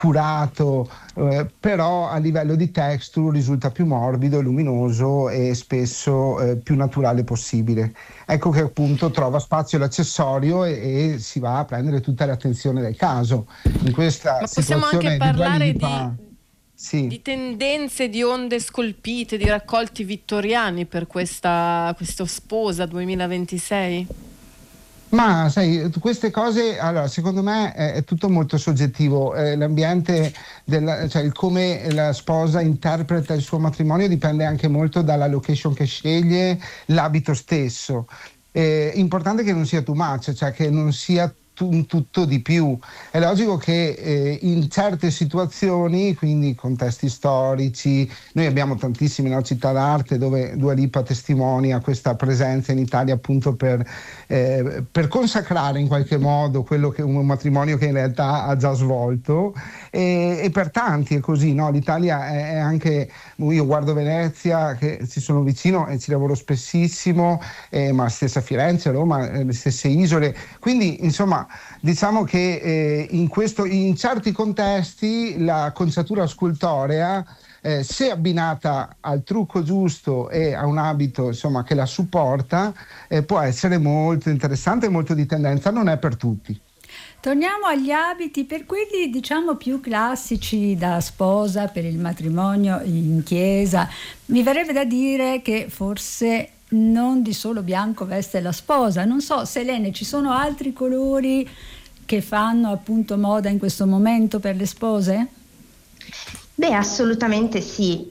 curato, però a livello di texture risulta più morbido, luminoso e spesso più naturale possibile. Ecco che appunto trova spazio l'accessorio e si va a prendere tutta l'attenzione del caso. In questa Ma possiamo anche situazione di Dua parlare Lipa, sì. di tendenze, di onde scolpite, di raccolti vittoriani per questa sposa 2026? Ma sai, queste cose, allora, secondo me è tutto molto soggettivo. L'ambiente, cioè il come la sposa interpreta il suo matrimonio dipende anche molto dalla location che sceglie, l'abito stesso. Importante che non sia too much, cioè che non sia un tutto di più. È logico che in certe situazioni, quindi contesti storici, noi abbiamo tantissime, no, città d'arte dove Dua Lipa testimonia questa presenza in Italia appunto per consacrare in qualche modo quello che un matrimonio che in realtà ha già svolto, e per tanti è così, no? L'Italia è anche, io guardo Venezia che ci sono vicino e ci lavoro spessissimo, ma stessa Firenze, Roma, le stesse isole, quindi insomma diciamo che in certi contesti la conciatura scultorea, se abbinata al trucco giusto e a un abito insomma che la supporta, può essere molto interessante e molto di tendenza, non è per tutti. Torniamo agli abiti, per quelli diciamo più classici da sposa, per il matrimonio in chiesa. Mi verrebbe da dire che forse non di solo bianco veste la sposa. Non so, Selene, ci sono altri colori che fanno appunto moda in questo momento per le spose? Beh, assolutamente sì.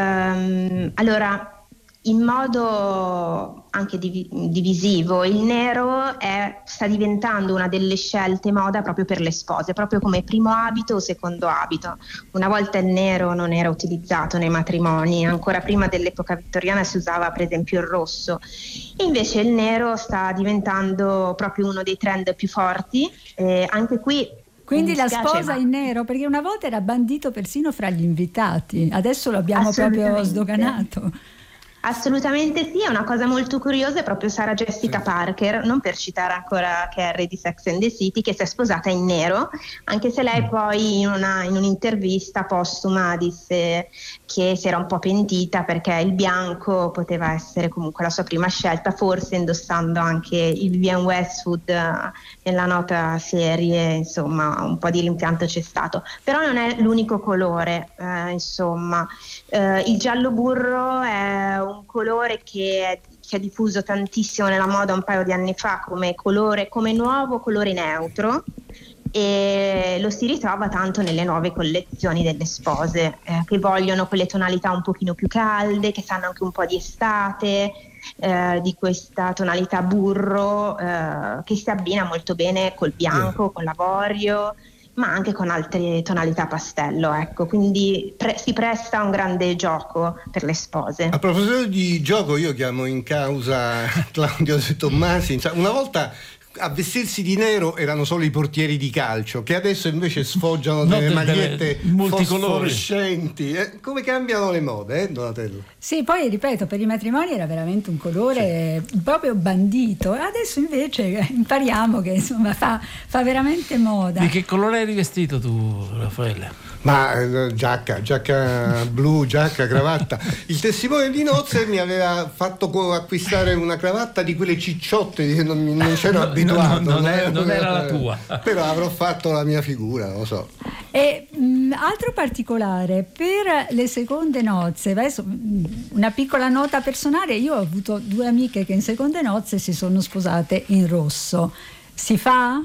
Allora, in modo anche divisivo, il nero sta diventando una delle scelte moda proprio per le spose, proprio come primo abito o secondo abito. Una volta il nero non era utilizzato nei matrimoni, ancora prima dell'epoca vittoriana si usava per esempio il rosso, e invece il nero sta diventando proprio uno dei trend più forti. Anche qui quindi la sposa in nero, perché una volta era bandito persino fra gli invitati, adesso lo abbiamo proprio sdoganato. Assolutamente sì, è una cosa molto curiosa, è proprio Sarah Jessica Parker, non per citare ancora Carrie di Sex and the City, che si è sposata in nero, anche se lei poi in un'intervista postuma disse che si era un po' pentita perché il bianco poteva essere comunque la sua prima scelta, forse indossando anche il Vivienne Westwood nella nota serie, insomma un po' di rimpianto c'è stato, però non è l'unico colore, insomma. Il giallo burro è un colore che è diffuso tantissimo nella moda un paio di anni fa come colore, come nuovo colore neutro, e lo si ritrova tanto nelle nuove collezioni delle spose, che vogliono quelle tonalità un pochino più calde, che sanno anche un po' di estate, di questa tonalità burro che si abbina molto bene col bianco, con l'avorio, ma anche con altre tonalità pastello, ecco, quindi si presta a un grande gioco per le spose. A proposito di gioco, io chiamo in causa Claudio De Tommasi. Una volta a vestirsi di nero erano solo i portieri di calcio, che adesso invece sfoggiano delle magliette fosforescenti. Come cambiano le mode, Donatello? Sì, poi ripeto, per i matrimoni era veramente un colore proprio bandito, adesso invece impariamo che insomma fa veramente moda. Di che colore eri vestito tu, Raffaele? Ma giacca blu, giacca, cravatta. Il testimone di nozze mi aveva fatto acquistare una cravatta di quelle cicciotte che non c'ero abituato. Non era la tua. Però avrò fatto la mia figura, non lo so. E altro particolare, per le seconde nozze, adesso una piccola nota personale, io ho avuto 2 amiche che in seconde nozze si sono sposate in rosso. Si fa?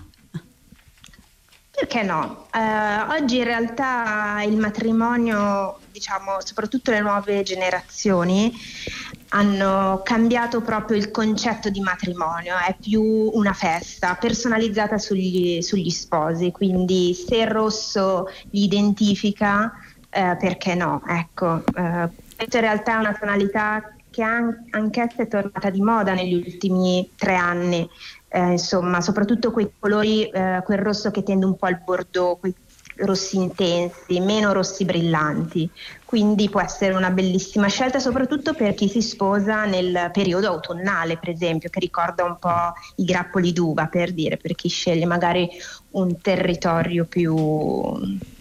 Perché no? Oggi in realtà il matrimonio, diciamo, soprattutto le nuove generazioni, hanno cambiato proprio il concetto di matrimonio, è più una festa personalizzata sugli sposi, quindi se il rosso li identifica, perché no? Ecco, questa in realtà è una tonalità che anch'essa è tornata di moda negli ultimi 3 anni. Insomma, soprattutto quei colori, quel rosso che tende un po' al bordeaux, quei rossi intensi, meno rossi brillanti, quindi può essere una bellissima scelta soprattutto per chi si sposa nel periodo autunnale, per esempio, che ricorda un po' i grappoli d'uva, per dire, per chi sceglie magari un territorio più